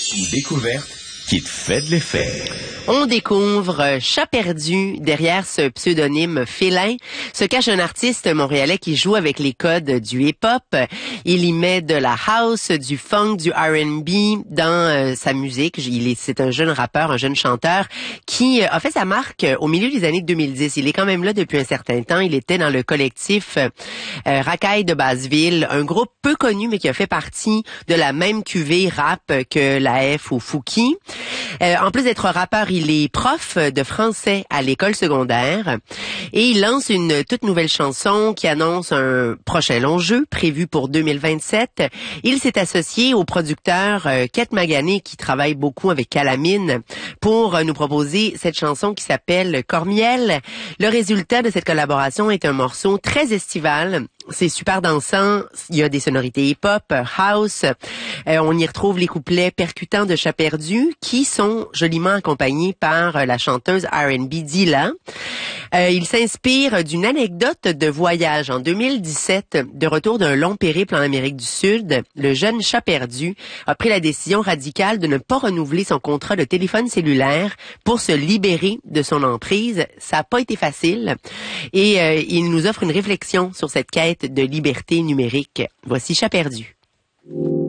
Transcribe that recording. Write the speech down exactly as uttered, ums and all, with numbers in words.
Une découverte qui te fait de l'effet. On découvre Chat perdu. Derrière ce pseudonyme félin se cache un artiste montréalais qui joue avec les codes du hip-hop. Il y met de la house, du funk, du R and B dans euh, sa musique. Il est, c'est un jeune rappeur, un jeune chanteur qui a fait sa marque au milieu des années deux mille dix. Il est quand même là depuis un certain temps. Il était dans le collectif euh, Racaille de Basseville, un groupe peu connu mais qui a fait partie de la même cuvée rap que la F ou Fouki. Euh, en plus d'être rappeur, il est prof de français à l'école secondaire et il lance une toute nouvelle chanson qui annonce un prochain long jeu prévu pour deux mille vingt-sept. Il s'est associé au producteur euh, Kate Magané qui travaille beaucoup avec Calamine pour euh, nous proposer cette chanson qui s'appelle Cormiel. Le résultat de cette collaboration est un morceau très estival. C'est super dansant, il y a des sonorités hip-hop, house, euh, on y retrouve les couplets percutants de Chat perdu qui sont joliment accompagnés par euh, la chanteuse R and B Dilla. Euh, il s'inspire d'une anecdote de voyage en deux mille dix-sept. De retour d'un long périple en Amérique du Sud, le jeune Chat perdu a pris la décision radicale de ne pas renouveler son contrat de téléphone cellulaire pour se libérer de son emprise. Ça n'a pas été facile et euh, il nous offre une réflexion sur cette quête de liberté numérique. Voici Chat perdu.